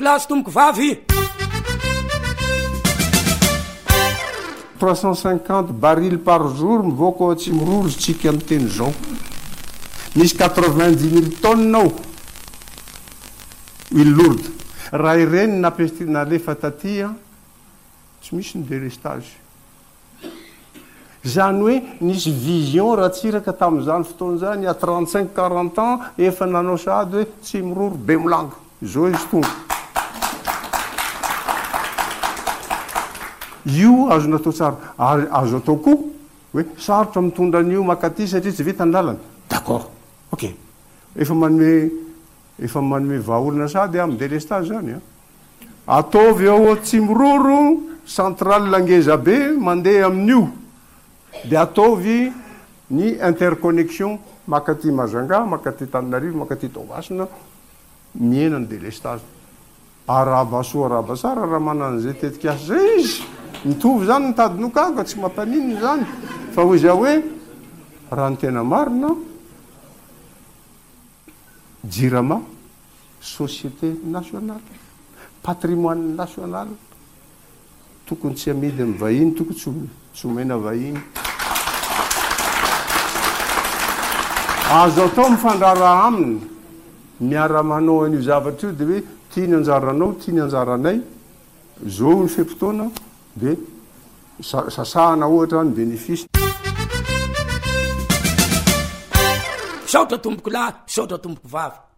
lahy sy tomboko vavy 350 barils par jour mivoaka ao tsy mirorotsika amin'ny teny zao misy 90 000 tonnes ao huile lourde raha ireny nalefa tatya tsy misy ny délestage zany hoe nisy vision raha tsiraka tamin'izany fotoan'izany a 35-40 ans efa nanao sady hoe tsy miroro be milanga zao izy tonga io azo natao tsara azo atao koa hoe sarotra mitondra an'io makaty satria tsy vita ny lalana d'accord ok efa manome vahaolona sady amin'ny délestage zany ataovy ao tsy miroro centrale langeza be mandeha amin'io de ataovy ny interconnexion makaty Majunga makaty Tananarivo makaty Toamasina miena ny délestage araba soa araba sara raha manan'izay tetikasa zay izy mitovy zany nitadinokaka tsy mampanininy zany fa hoy za hoe raha ny tena marina jirama société nationale patrimoine national tokony tsy amidy amin'ny vahiny tokony tsy omena vahiny azo atao mifandrara aminy miara manao an'io zavatra io de hoe tia ny anjaranao tia ny anjaranay zao ny fempotoana de sasahana ohatra ny bénéfice saotra tomboko lahy saotra tomboko vavy